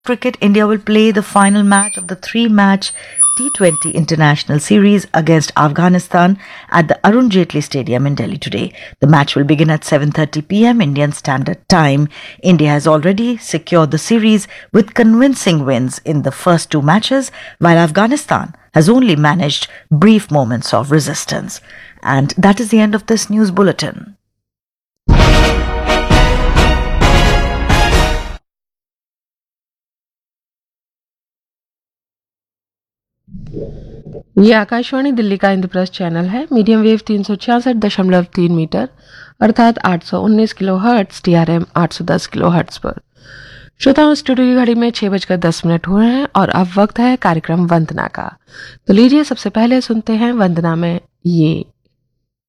Cricket, India will play the final match of the three-match T20 International Series against Afghanistan at the Arun Jaitley Stadium in Delhi today. The match will begin at 7:30 p.m. Indian Standard Time. India has already secured the series with convincing wins in the first two matches, while Afghanistan has only managed brief moments of resistance. And that is the end of this news bulletin. ये आकाशवाणी दिल्ली का Indraprastha channel है। Medium wave 366.3 metre अर्थात 819 kilo hertz, TRM 810 kilo hertz पर। श्रोताओं, studio की घड़ी में 6:10 हुए हैं और अब वक्त है कार्यक्रम वंदना का। तो लीजिए सबसे पहले सुनते हैं वंदना में ये